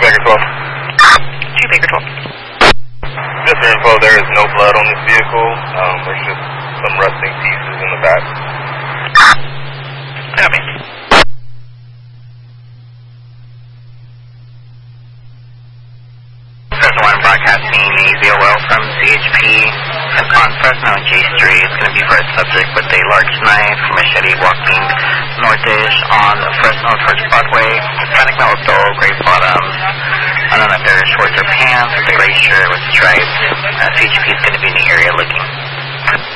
Baker 12. 2 Baker 12. Just for info, there is no blood on this vehicle. There's just some rusting pieces in the back. Copy. Fresno 1 broadcasting a VOL from CHP on Fresno and J Street. It's going to be for a subject with a large knife, machete, walking northish on Fresno towards Broadway. Hispanic male, dull, gray bottoms. And then if there are shorts or pants with a gray shirt with stripes, CHP is going to be in the area looking.